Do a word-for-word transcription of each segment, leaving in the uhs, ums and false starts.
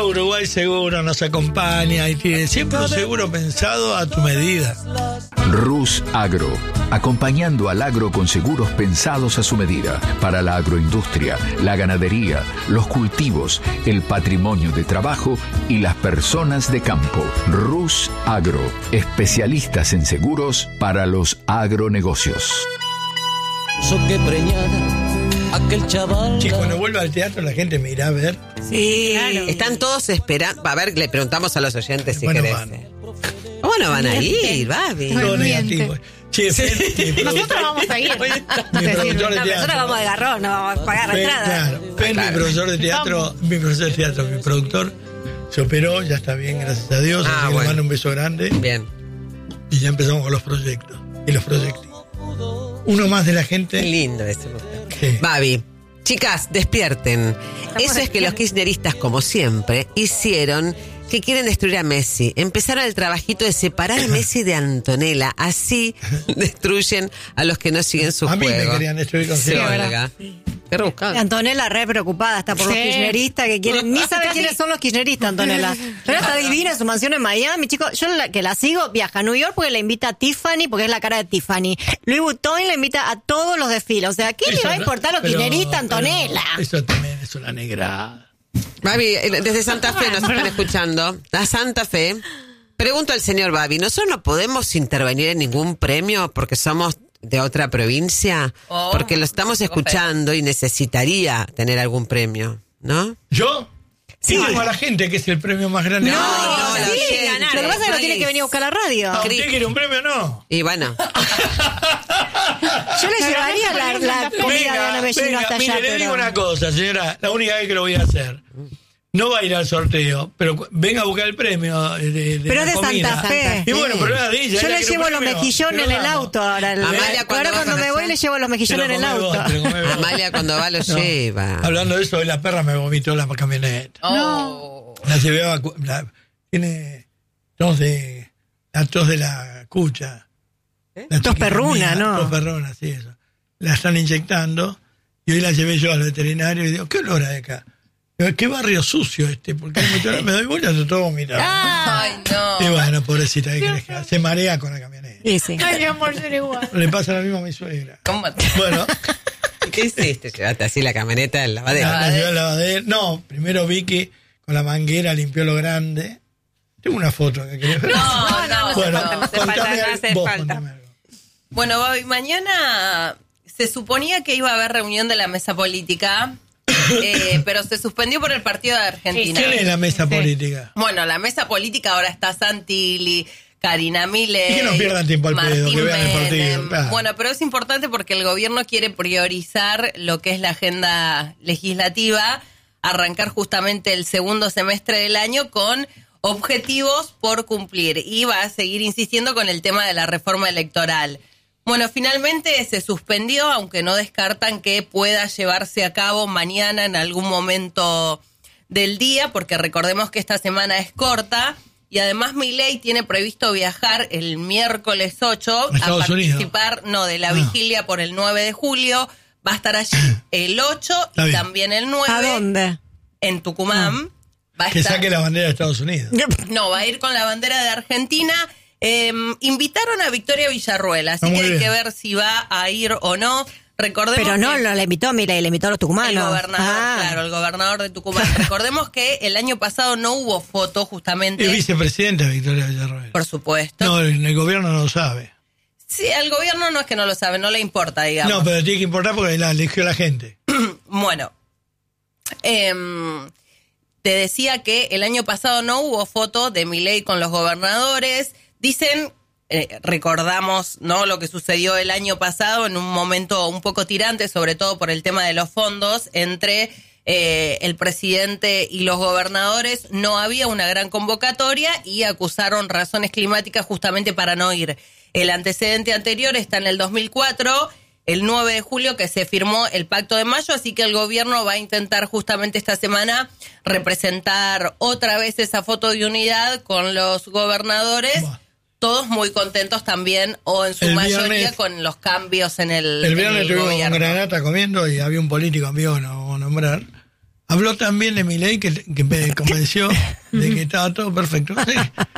Uruguay Seguro nos acompaña y tiene siempre un seguro pensado a tu medida. Rus Agro, acompañando al agro con seguros pensados a su medida, para la agroindustria, la ganadería, los cultivos, el patrimonio de trabajo y las personas de campo. Rus Agro, especialistas en seguros para los agronegocios. Soque preñada, aquel chaval. Sí, cuando vuelva al teatro la gente me irá a ver. Sí, Claro. están todos esperando. A ver, le preguntamos a los oyentes si Bueno, querés. van. ¿Cómo no van a ir, Babi? Todo miente. negativo. Che, Fe, mi Nosotros productor- vamos a ir. mi Decir, productor de No, teatro. nosotros vamos de garrón, no vamos a pagar Fe, entrada. claro, Fe, Claro. mi profesor de teatro, mi profesor de teatro, mi productor, se operó, ya está bien, gracias a Dios. Ah, así que bueno. le mando un beso grande Bien. y ya empezamos con los proyectos y los proyectos. Uno más de la Qué gente. lindo ese. Sí. Babi, chicas, despierten. Eso es que los kirchneristas, como siempre, hicieron que quieren destruir a Messi. Empezaron el trabajito de separar a Messi de Antonella. Así destruyen a los que no siguen su A mí juego. me querían destruir con Sí, Seba. Olga. Qué rebuscado. Antonella re preocupada está por los Sí. kirchneristas que quieren, ni sabe quiénes son los kirchneristas, Antonella. Pero está divina en su mansión en Miami, chicos. Yo la, que la sigo, viaja a New York porque la invita a Tiffany, porque es la cara de Tiffany. Louis Vuitton la invita a todos los desfiles. O sea, ¿qué le Eso va a no- importar a los pero- kirchneristas, pero Antonella? Eso también es una negrada. Babi, eh, desde Santa Fe nos están escuchando. A Santa Fe. Pregunto al señor Babi, ¿nosotros no podemos intervenir en ningún premio porque somos de otra provincia? Oh, Porque lo estamos escuchando y necesitaría tener algún premio, ¿no? ¿Yo? Sí. Digo a la gente que es el premio más grande. No, No, no, la sí, oyente, lo que pasa es que lo tiene Cris. que venir a buscar a la radio. Ah, ¿usted quiere un premio o no? Y bueno, Yo le llevaría la, la comida de Ana Bellino venga, hasta allá. mire, le pero- digo una cosa, señora, la única vez que lo voy a hacer. No va a ir al sorteo, pero cu- venga a buscar el premio de, de Pero la es de comida. Santa Fe. Y bueno, pero era de ella. Yo ella le quiere un llevo los premio, mejillones en pero el vamos. auto ahora. El- Amalia, ahora cuando cuando va a me voy hacer- le llevo los Te mejillones lo en el comés vos, auto. te lo comés vos. Amalia cuando va lo No. lleva. Hablando de eso, hoy la perra me vomitó la camioneta. Oh. La llevé a... vacu- La, tiene tos de... La tos de la cucha. La Tos chiquita perruna, mía, ¿no? Tos perruna, sí, eso. La están inyectando y hoy la llevé yo al veterinario y digo, ¿qué olor hay acá? Digo, ¿qué barrio sucio este? Porque me, me doy vuelta y todo vomitado. Ay, no. Y bueno, pobrecita, ¿qué querés que haga? Se marea con la camioneta. Sí, sí. Ay, mi amor, ser igual. Le pasa lo mismo a mi suegra. ¿Cómo te- Bueno, ¿Qué hiciste? Llevaste así la camioneta del la, lavadero. la llevé al lavadero. No, primero vi que con la manguera limpió lo grande. Tengo una foto que querés ver. No, no, no hace Bueno, falta, no hace contame falta, no algo, hace vos falta. contame algo. Bueno, Babi, mañana se suponía que iba a haber reunión de la mesa política, eh, pero se suspendió por el partido de Argentina. ¿Quién es la mesa política? Bueno, la mesa política ahora está Santilli, Karina Milei, Y que no pierdan tiempo al pedo, Martín que vean el partido, Menem. claro. Bueno, pero es importante porque el gobierno quiere priorizar lo que es la agenda legislativa, arrancar justamente el segundo semestre del año con objetivos por cumplir y va a seguir insistiendo con el tema de la reforma electoral. Bueno, finalmente se suspendió, aunque no descartan que pueda llevarse a cabo mañana en algún momento del día, porque recordemos que esta semana es corta y además Milei tiene previsto viajar el miércoles ocho a Estados participar, no, de la Ah. vigilia por el nueve de julio, va a estar allí el ocho Está y bien. también el nueve ¿A dónde? en Tucumán. Va a Que estar- saque la bandera de Estados Unidos. no, va a ir con la bandera de Argentina. Eh, invitaron a Victoria Villarruel, así Ah, muy que hay bien. que ver si va a ir o no. Recordemos Pero no, que no la invitó, mira, le invitó a los tucumanos. el gobernador, Ah. claro, el gobernador de Tucumán. Recordemos que el año pasado no hubo foto justamente, Es vicepresidenta Victoria Villarroel. por supuesto. No, en el gobierno no lo sabe. Sí, al gobierno no es que no lo sabe, no le importa, digamos. No, pero tiene que importar porque la eligió la gente. Bueno, em, te decía que el año pasado no hubo foto de Milei con los gobernadores. Dicen, eh, recordamos, ¿no?, lo que sucedió el año pasado en un momento un poco tirante, sobre todo por el tema de los fondos, entre eh, el presidente y los gobernadores. No había una gran convocatoria y acusaron razones climáticas justamente para no ir. El antecedente anterior está en el dos mil cuatro, el nueve de julio, que se firmó el Pacto de Mayo, así que el gobierno va a intentar justamente esta semana representar otra vez esa foto de unidad con los gobernadores, Buah. todos muy contentos también, o en su El mayoría viernes- con los cambios en el, El en viernes el estuvimos con gobierno. Granata comiendo y había un político amigo, no vamos a nombrar, habló tan bien de Milei que, que me convenció de que estaba todo perfecto. Sí.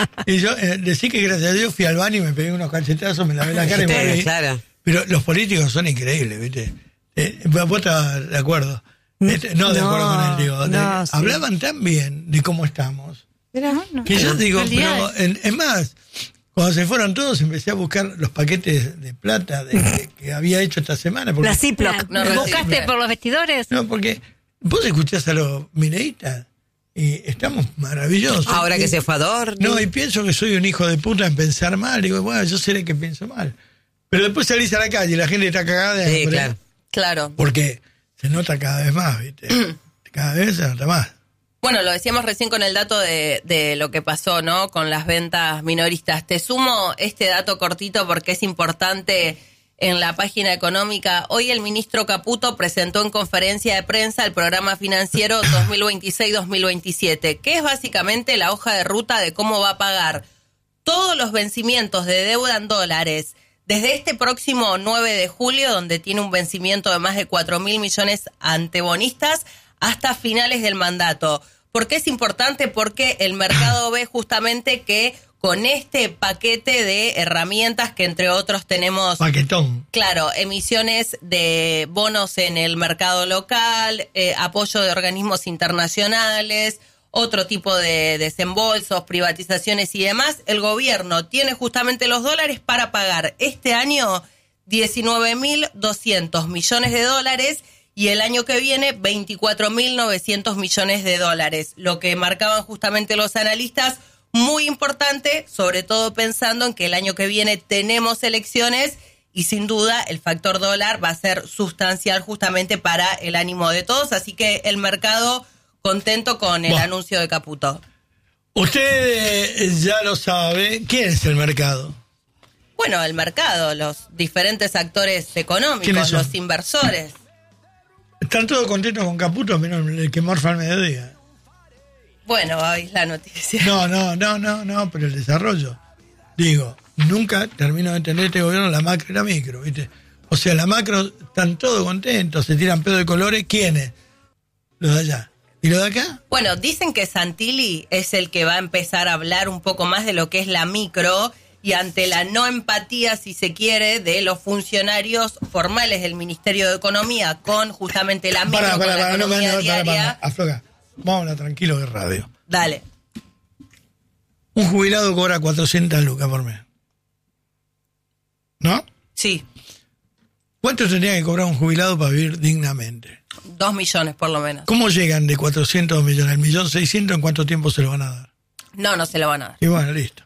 Y yo eh, decí que gracias a Dios fui al baño y me pegué unos cachetazos, me lavé la cara y me reí. Claro. Pero los políticos son increíbles, ¿viste? Eh, vos estás de acuerdo. Este, no, de No, acuerdo con él, digo. de- no, sí. Hablaban tan bien de cómo estamos. Mira, no. Que yo digo, Realidades. pero en- es más, cuando se fueron todos empecé a buscar los paquetes de plata de, que, que había hecho esta semana. Porque, La Ziploc. No, ¿Buscaste por los vestidores? no, porque vos escuchás a los mileitas y estamos maravillosos. Ahora Y- que se fue a Dorni. No, y pienso que soy un hijo de puta en pensar mal. Digo, bueno, yo seré que pienso mal. Pero después salís a la calle y la gente está cagada de Sí, hambre, claro. Claro. porque se nota cada vez más, ¿viste? Cada vez se nota más. Bueno, lo decíamos recién con el dato de, de lo que pasó, ¿no? Con las ventas minoristas. Te sumo este dato cortito porque es importante en la página económica. Hoy el ministro Caputo presentó en conferencia de prensa el programa financiero dos mil veintiséis dos mil veintisiete, que es básicamente la hoja de ruta de cómo va a pagar todos los vencimientos de deuda en dólares desde este próximo nueve de julio, donde tiene un vencimiento de más de cuatro mil millones ante bonistas, hasta finales del mandato. ¿Por qué es importante? Porque el mercado ve justamente que con este paquete de herramientas, que entre otros tenemos, Paquetón. claro, emisiones de bonos en el mercado local, eh, apoyo de organismos internacionales, otro tipo de desembolsos, privatizaciones y demás, el gobierno tiene justamente los dólares para pagar este año diecinueve mil doscientos millones de dólares y el año que viene veinticuatro mil novecientos millones de dólares, lo que marcaban justamente los analistas, muy importante, sobre todo pensando en que el año que viene tenemos elecciones y sin duda el factor dólar va a ser sustancial justamente para el ánimo de todos, así que el mercado contento con el Buah. anuncio de Caputo. Usted eh, ya lo sabe. ¿Quién es el mercado? Bueno, el mercado, los diferentes actores ¿Quiénes económicos, son? los inversores. Están todos contentos con Caputo, menos el que morfa al mediodía. Bueno, hoy es la noticia. No, no, no, no, no, pero el desarrollo. Digo, nunca termino de entender este gobierno la macro y la micro, ¿viste? O sea, la macro están todos contentos, se tiran pedo de colores. ¿Quiénes? Los de allá. ¿Y los de acá? Bueno, dicen que Santilli es el que va a empezar a hablar un poco más de lo que es la micro y ante la no empatía, si se quiere, de los funcionarios formales del Ministerio de Economía con justamente la micro, Para, con para, la para, no, economía no, para, diaria. para, afloja. Vamos a hablar tranquilo de radio. Dale. Un jubilado cobra cuatrocientas lucas por mes. ¿No? Sí, ¿Cuánto tendría que cobrar un jubilado para vivir dignamente? dos millones por lo menos. ¿Cómo llegan de cuatrocientos millones al millón seiscientos? ¿En cuánto tiempo se lo van a dar? No, no se lo van a dar. Y bueno, listo.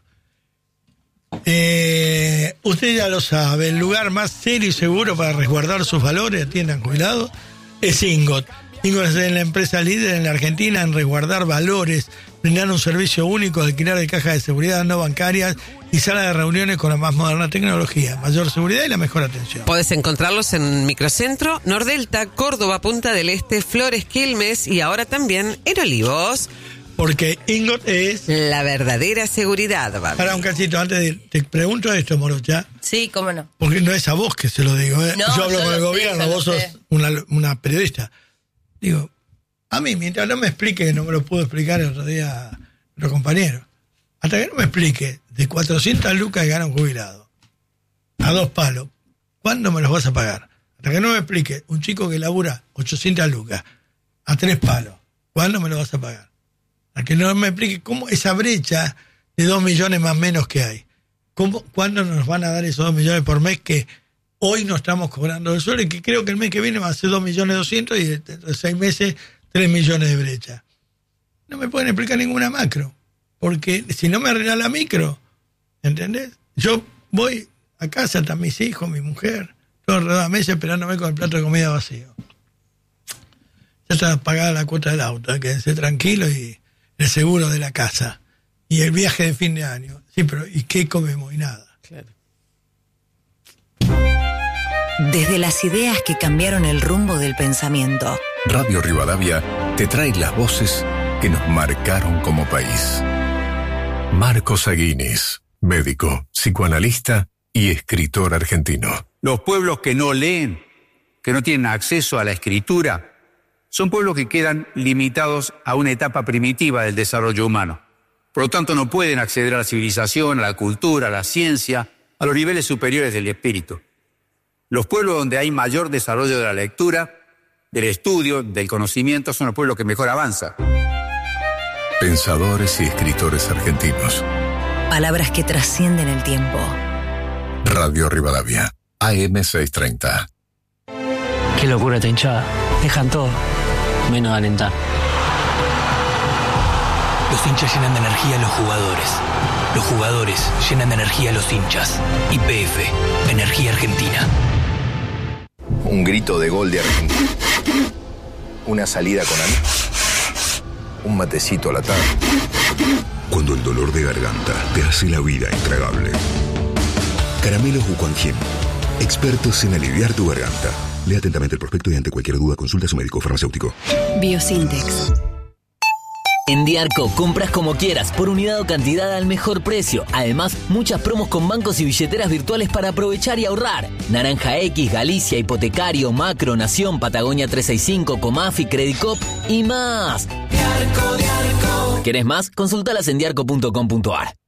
Eh, usted ya lo sabe, el lugar más serio y seguro para resguardar sus valores, atiendan jubilados, es Ingot. Ingot es la empresa líder en la Argentina en resguardar valores, brindar un servicio único de alquiler de cajas de seguridad no bancarias y sala de reuniones con la más moderna tecnología, mayor seguridad y la mejor atención. Podés encontrarlos en Microcentro, Nordelta, Córdoba, Punta del Este, Flores, Quilmes y ahora también en Olivos. Porque Ingot es... La verdadera seguridad, Babi. Para un cachito, antes de ir, te pregunto esto, Morocha, Sí, cómo no. porque no es a vos que se lo digo, ¿eh? No, yo hablo yo con el lo sé, gobierno, yo lo vos sos sé. una, una periodista. Digo, a mí, mientras no me explique, no me lo pudo explicar el otro día otro compañero, hasta que no me explique de cuatrocientas lucas que gana un jubilado, a dos palos, ¿cuándo me los vas a pagar? Hasta que no me explique un chico que labura ochocientas lucas, a tres palos, ¿cuándo me lo vas a pagar? Hasta que no me explique cómo esa brecha de dos millones más menos que hay. ¿Cómo, ¿Cuándo nos van a dar esos dos millones por mes que hoy no estamos cobrando el sueldo y que creo que el mes que viene va a ser dos millones doscientos y dentro de seis meses tres millones de brecha? No me pueden explicar ninguna macro, porque si no me arregla la micro, ¿entendés? Yo voy a casa, están mis hijos, mi mujer, todos alrededor de la mesa esperándome con el plato de comida vacío. Ya está pagada la cuota del auto, quédense tranquilos, y el seguro de la casa y el viaje de fin de año. Sí, pero ¿y qué comemos? Y nada. Claro. Desde las ideas que cambiaron el rumbo del pensamiento. Radio Rivadavia te trae las voces que nos marcaron como país. Marcos Aguinis, médico, psicoanalista y escritor argentino. Los pueblos que no leen, que no tienen acceso a la escritura, son pueblos que quedan limitados a una etapa primitiva del desarrollo humano. Por lo tanto, no pueden acceder a la civilización, a la cultura, a la ciencia, a los niveles superiores del espíritu. Los pueblos donde hay mayor desarrollo de la lectura, del estudio, del conocimiento, son los pueblos que mejor avanzan. Pensadores y escritores argentinos. Palabras que trascienden el tiempo. Radio Rivadavia, A M seiscientos treinta. Qué locura esta hinchada. Dejan todo, menos alentar. Los hinchas llenan de energía a los jugadores. Los jugadores llenan de energía a los hinchas. Y P F, Energía Argentina. Un grito de gol de Argentina. Una salida con amigos. Un matecito a la tarde. Cuando el dolor de garganta te hace la vida intragable. Caramelos Bucuangin, expertos en aliviar tu garganta. Lea atentamente el prospecto y ante cualquier duda consulta a su médico farmacéutico. Biosintex. En Diarco compras como quieras, por unidad o cantidad al mejor precio. Además, muchas promos con bancos y billeteras virtuales para aprovechar y ahorrar. Naranja X, Galicia, Hipotecario, Macro, Nación, Patagonia trescientos sesenta y cinco, Comafi, Credicop y más. Diarco, Diarco. ¿Querés más? Consultalas en diarco punto com punto ar.